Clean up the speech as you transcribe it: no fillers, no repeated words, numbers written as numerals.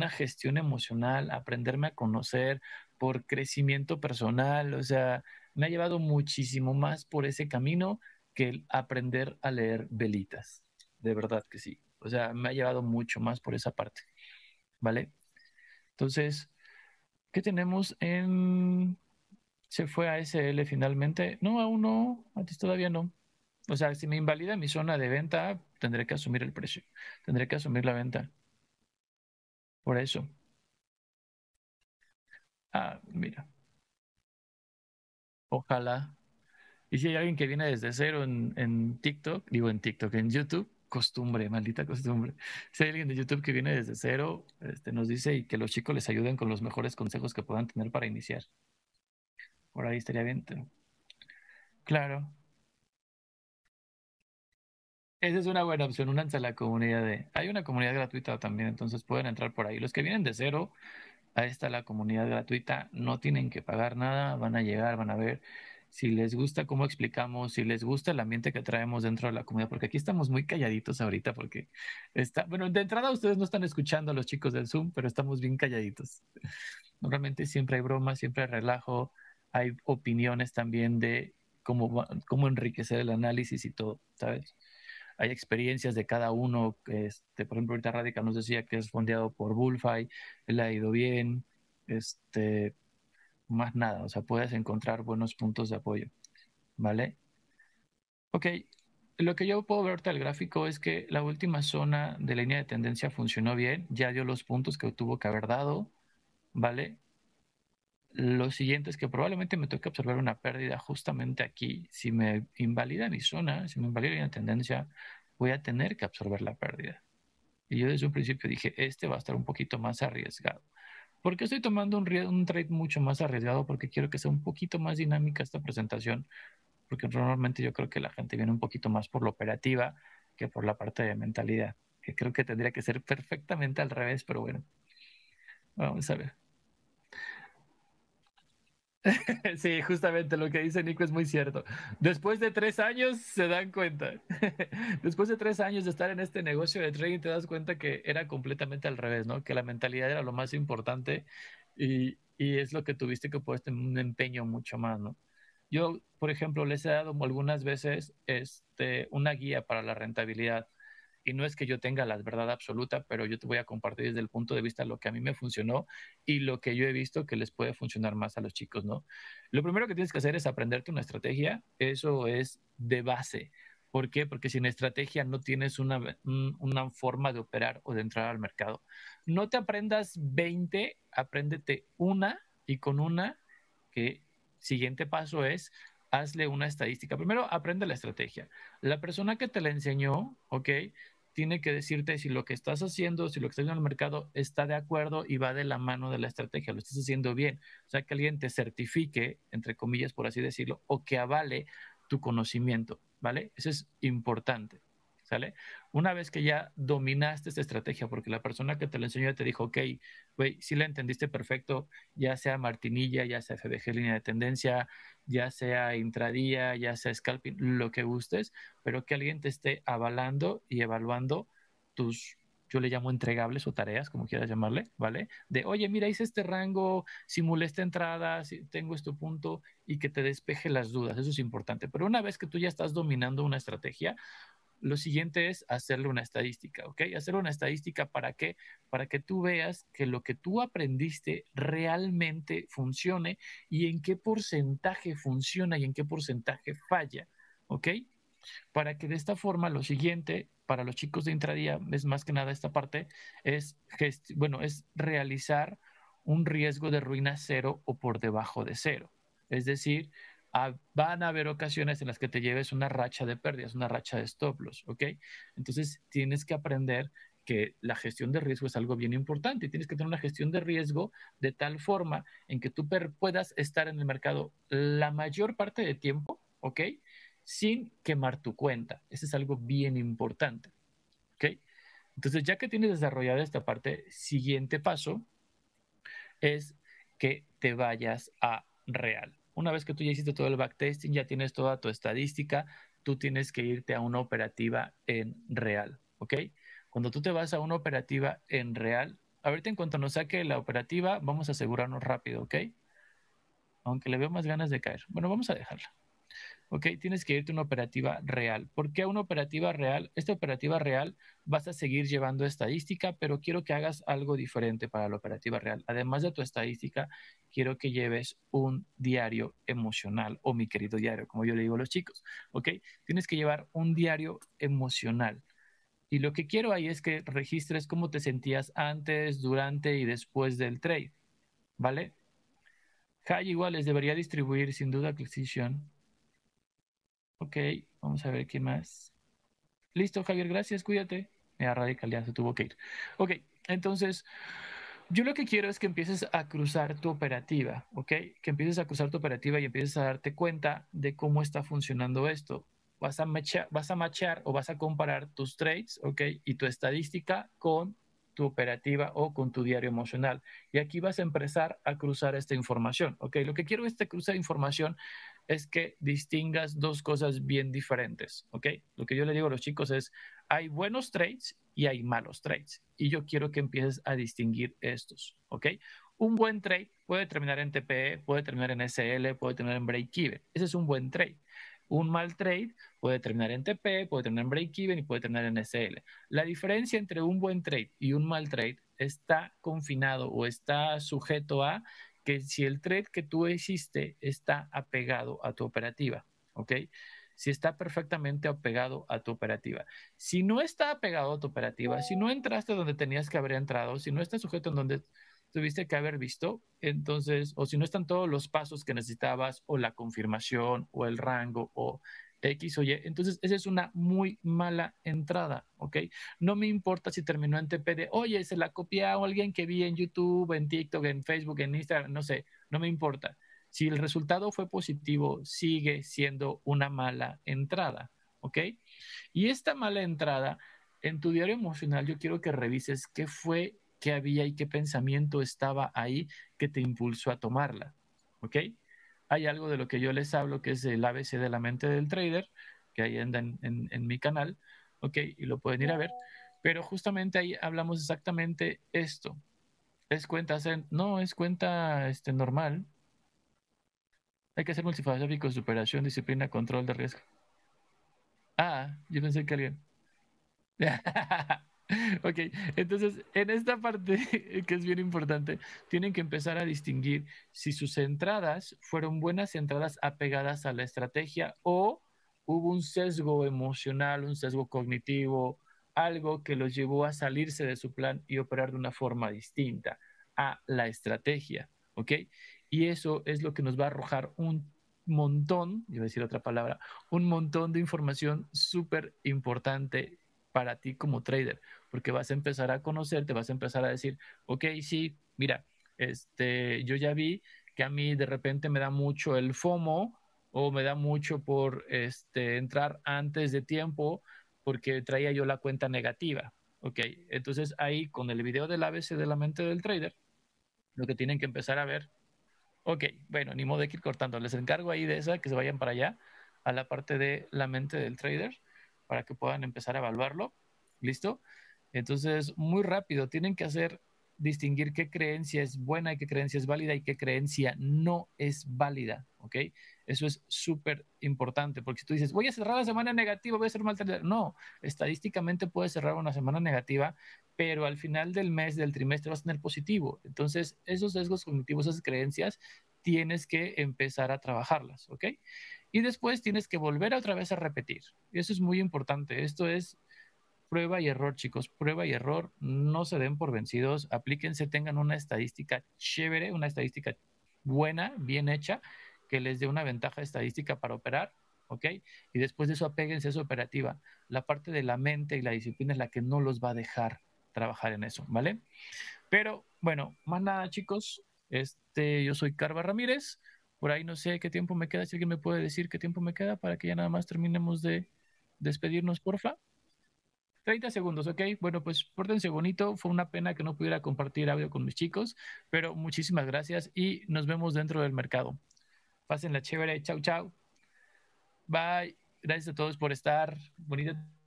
una gestión emocional, aprenderme a conocer, por crecimiento personal, o sea, me ha llevado muchísimo más por ese camino que el aprender a leer velitas. De verdad que sí. O sea, me ha llevado mucho más por esa parte, ¿vale? Entonces, ¿qué tenemos en... ¿Se fue a SL finalmente? No, aún no, antes todavía no. O sea, si me invalida mi zona de venta, tendré que asumir el precio, tendré que asumir la venta. Por eso. Ah, mira, ojalá. Y si hay alguien que viene desde cero en TikTok, digo en TikTok, en YouTube, costumbre, maldita costumbre. Si hay alguien de YouTube que viene desde cero, nos dice y que los chicos les ayuden con los mejores consejos que puedan tener para iniciar. Por ahí estaría bien. Claro. Esa es una buena opción, únanse a la comunidad de... Hay una comunidad gratuita también, entonces pueden entrar por ahí. Los que vienen de cero, ahí está la comunidad gratuita, no tienen que pagar nada, van a llegar, van a ver si les gusta cómo explicamos, si les gusta el ambiente que traemos dentro de la comunidad, porque aquí estamos muy calladitos ahorita, porque está, bueno, de entrada ustedes no están escuchando a los chicos del Zoom, pero estamos bien calladitos. Normalmente siempre hay bromas, siempre hay relajo, hay opiniones también de cómo enriquecer el análisis y todo, ¿sabes? Hay experiencias de cada uno. Por ejemplo, ahorita Radical nos decía que es fondeado por Bullfy, él ha ido bien, más nada, o sea, puedes encontrar buenos puntos de apoyo, ¿vale? Ok, lo que yo puedo ver ahorita el gráfico es que la última zona de línea de tendencia funcionó bien, ya dio los puntos que tuvo que haber dado, ¿vale? Lo siguiente es que probablemente me toque observar una pérdida justamente aquí. Si me invalida mi zona, si me invalida la tendencia, voy a tener que absorber la pérdida. Y yo desde un principio dije, este va a estar un poquito más arriesgado. ¿Por qué estoy tomando un trade mucho más arriesgado? Porque quiero que sea un poquito más dinámica esta presentación, porque normalmente yo creo que la gente viene un poquito más por la operativa que por la parte de mentalidad, que creo que tendría que ser perfectamente al revés, pero bueno, vamos a ver. Sí, justamente lo que dice Nico es muy cierto. Después de 3 años se dan cuenta. Después de 3 años de estar en este negocio de trading te das cuenta que era completamente al revés, ¿no? Que la mentalidad era lo más importante y es lo que tuviste que poner en un empeño mucho más, ¿no? Yo, por ejemplo, les he dado algunas veces una guía para la rentabilidad y no es que yo tenga la verdad absoluta, pero yo te voy a compartir desde el punto de vista lo que a mí me funcionó y lo que yo he visto que les puede funcionar más a los chicos, ¿no? Lo primero que tienes que hacer es aprenderte una estrategia, eso es de base. ¿Por qué? Porque sin estrategia no tienes una forma de operar o de entrar al mercado. No te aprendas 20, apréndete una y con una que siguiente paso es hazle una estadística. Primero aprende la estrategia. La persona que te la enseñó, ¿ok? Tiene que decirte si lo que estás haciendo, si lo que estás haciendo en el mercado está de acuerdo y va de la mano de la estrategia, lo estás haciendo bien. O sea, que alguien te certifique, entre comillas, por así decirlo, o que avale tu conocimiento, ¿vale? Eso es importante, ¿sale? Una vez que ya dominaste esta estrategia, porque la persona que te lo enseñó ya te dijo, ok, güey, sí la entendiste perfecto, ya sea martinilla, ya sea FBG línea de tendencia, ya sea intradía, ya sea scalping, lo que gustes, pero que alguien te esté avalando y evaluando tus, yo le llamo entregables o tareas, como quieras llamarle, ¿vale? De, oye, mira, hice este rango, simulé esta entrada, tengo este punto y que te despeje las dudas, eso es importante. Pero una vez que tú ya estás dominando una estrategia, lo siguiente es hacerle una estadística, ¿ok? Hacer una estadística para qué? Para que tú veas que lo que tú aprendiste realmente funcione y en qué porcentaje funciona y en qué porcentaje falla, ¿ok? Para que de esta forma lo siguiente para los chicos de intradía es más que nada esta parte es es realizar un riesgo de ruina cero o por debajo de cero. Es decir, van a haber ocasiones en las que te lleves una racha de pérdidas, una racha de stop loss, ¿ok? Entonces tienes que aprender que la gestión de riesgo es algo bien importante y tienes que tener una gestión de riesgo de tal forma en que tú puedas estar en el mercado la mayor parte de tiempo, ¿ok? Sin quemar tu cuenta. Eso es algo bien importante. ¿Ok? Entonces, ya que tienes desarrollada esta parte, siguiente paso es que te vayas a real. Una vez que tú ya hiciste todo el backtesting, ya tienes toda tu estadística, tú tienes que irte a una operativa en real. ¿Ok? Cuando tú te vas a una operativa en real, Ahorita en cuanto nos saque la operativa, vamos a asegurarnos rápido, ¿ok? Aunque le veo más ganas de caer. Bueno, vamos a dejarla. ¿Ok? Tienes que irte a una operativa real. ¿Por qué a una operativa real? Esta operativa real vas a seguir llevando estadística, pero quiero que hagas algo diferente para la operativa real. Además de tu estadística, quiero que lleves un diario emocional o mi querido diario, como yo le digo a los chicos. ¿Ok? Tienes que llevar un diario emocional. Y lo que quiero ahí es que registres cómo te sentías antes, durante y después del trade. ¿Vale? High igual les debería distribuir sin duda acquisition. Ok, vamos a ver quién más. Listo, Javier, gracias, cuídate. Radical ya se tuvo que ir. Ok, entonces, yo lo que quiero es que empieces a cruzar tu operativa, ¿ok? Que empieces a cruzar tu operativa y empieces a darte cuenta de cómo está funcionando esto. Vas a machear o vas a comparar tus trades, ¿ok? Y tu estadística con tu operativa o con tu diario emocional. Y aquí vas a empezar a cruzar esta información, ¿ok? Lo que quiero este cruce de información es que distingas dos cosas bien diferentes, ¿ok? Lo que yo le digo a los chicos es, hay buenos trades y hay malos trades. Y yo quiero que empieces a distinguir estos, ¿ok? Un buen trade puede terminar en TPE, puede terminar en SL, puede terminar en break-even. Ese es un buen trade. Un mal trade puede terminar en TP, puede terminar en break-even y puede terminar en SL. La diferencia entre un buen trade y un mal trade está confinado o está sujeto a que si el trade que tú hiciste está apegado a tu operativa, ¿ok? Si está perfectamente apegado a tu operativa. Si no está apegado a tu operativa, si no entraste donde tenías que haber entrado, si no está sujeto en donde tuviste que haber visto, entonces, o si no están todos los pasos que necesitabas, o la confirmación, o el rango, o X o Y, entonces esa es una muy mala entrada, ¿ok? No me importa si terminó en TPD, oye, se la copió alguien que vi en YouTube, en TikTok, en Facebook, en Instagram, no sé, no me importa. Si el resultado fue positivo, sigue siendo una mala entrada, ¿ok? Y esta mala entrada, en tu diario emocional, yo quiero que revises qué fue, qué había y qué pensamiento estaba ahí que te impulsó a tomarla, ¿ok? Hay algo de lo que yo les hablo que es el ABC de la mente del trader, que ahí anda en mi canal, ¿ok? Y lo pueden ir a ver. Pero justamente ahí hablamos exactamente esto. ¿Es cuenta? No, es cuenta normal. Hay que hacer multifacético, superación, disciplina, control de riesgo. Ah, yo pensé que alguien. Ok, entonces en esta parte que es bien importante, tienen que empezar a distinguir si sus entradas fueron buenas entradas apegadas a la estrategia o hubo un sesgo emocional, un sesgo cognitivo, algo que los llevó a salirse de su plan y operar de una forma distinta a la estrategia, ¿ok? Y eso es lo que nos va a arrojar un montón, iba a decir otra palabra, un montón de información súper importante para ti como trader, porque vas a empezar a conocerte, vas a empezar a decir, ok, sí, mira, yo ya vi que a mí de repente me da mucho el FOMO o me da mucho por entrar antes de tiempo porque traía yo la cuenta negativa. Ok, entonces ahí con el video del ABC de la mente del trader, lo que tienen que empezar a ver, ok, bueno, ni modo de ir cortando, les encargo ahí de esa que se vayan para allá, a la parte de la mente del trader, para que puedan empezar a evaluarlo. ¿Listo? Entonces, muy rápido, tienen que hacer distinguir qué creencia es buena y qué creencia es válida y qué creencia no es válida, ¿ok? Eso es súper importante, porque si tú dices, voy a cerrar la semana negativa, voy a ser mal trader. No, estadísticamente puedes cerrar una semana negativa, pero al final del mes, del trimestre, vas a tener positivo. Entonces, esos sesgos cognitivos, esas creencias, tienes que empezar a trabajarlas, ¿ok? Y después tienes que volver otra vez a repetir. Y eso es muy importante. Esto es prueba y error, chicos. Prueba y error. No se den por vencidos. Aplíquense, tengan una estadística chévere, una estadística buena, bien hecha, que les dé una ventaja estadística para operar, ¿ok? Y después de eso apéguense a su operativa. La parte de la mente y la disciplina es la que no los va a dejar trabajar en eso, ¿vale? Pero bueno, más nada, chicos. Yo soy Carva Ramírez. Por ahí no sé qué tiempo me queda. Si alguien me puede decir qué tiempo me queda para que ya nada más terminemos de despedirnos, porfa. 30 segundos, ¿ok? Bueno, pues pórtense bonito. Fue una pena que no pudiera compartir audio con mis chicos, pero muchísimas gracias y nos vemos dentro del mercado. Pásenla chévere. Chau, chau. Bye. Gracias a todos por estar. Bonita